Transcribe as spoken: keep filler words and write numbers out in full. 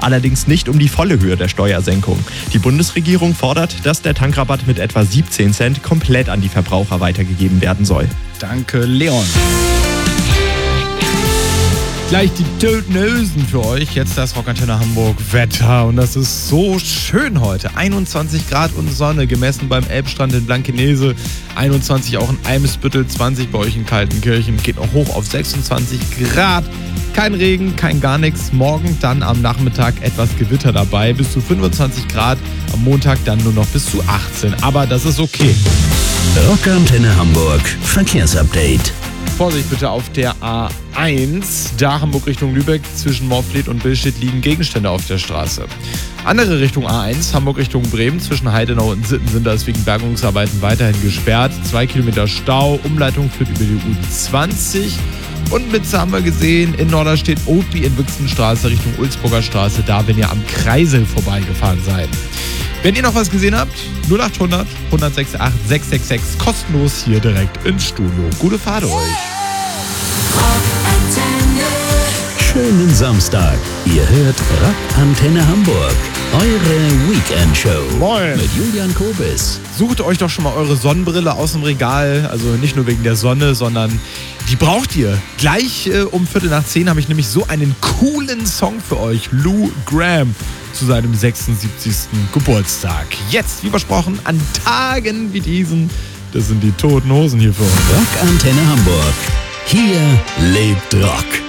allerdings nicht um die volle Höhe der Steuersenkung. Die Bundesregierung fordert, dass der Tankrabatt mit etwa siebzehn Cent komplett an die Verbraucher weitergegeben werden soll. Danke, Leon. Gleich die Toten Hosen für euch. Jetzt das Rockantenne Hamburg Wetter. Und das ist so schön heute. einundzwanzig Grad und Sonne, gemessen beim Elbstrand in Blankenese. einundzwanzig auch in Eimsbüttel, zwanzig bei euch in Kaltenkirchen. Geht noch hoch auf sechsundzwanzig Grad. Kein Regen, kein gar nichts. Morgen dann am Nachmittag etwas Gewitter dabei. Bis zu fünfundzwanzig Grad. Am Montag dann nur noch bis zu achtzehn. Aber das ist okay. Rockantenne Hamburg Verkehrsupdate. Vorsicht bitte auf der A eins, da Hamburg Richtung Lübeck, zwischen Morfleet und Billstedt liegen Gegenstände auf der Straße. Andere Richtung A eins, Hamburg Richtung Bremen, zwischen Heidenau und Sitten sind deswegen Bergungsarbeiten weiterhin gesperrt. Zwei Kilometer Stau, Umleitung führt über die U zwanzig. Und Mitte haben wir gesehen, in Norderstedt Opi in Wüchsenstraße Richtung Ulzburger Straße, da wenn ihr am Kreisel vorbeigefahren seid. Wenn ihr noch was gesehen habt, null acht hundert, eins null sechs acht, sechs sechs sechs, kostenlos hier direkt ins Studio. Gute Fahrt euch. Schönen Samstag. Ihr hört Rockantenne Hamburg. Eure Weekend-Show. Moin. Mit Julian Kobis. Sucht euch doch schon mal eure Sonnenbrille aus dem Regal. Also nicht nur wegen der Sonne, sondern die braucht ihr. Gleich äh, um Viertel nach zehn habe ich nämlich so einen coolen Song für euch. Lou Gramm zu seinem sechsundsiebzigsten Geburtstag. Jetzt, wie versprochen, an Tagen wie diesen, das sind die Toten Hosen hier für uns. Rockantenne Hamburg. Hier lebt Rock.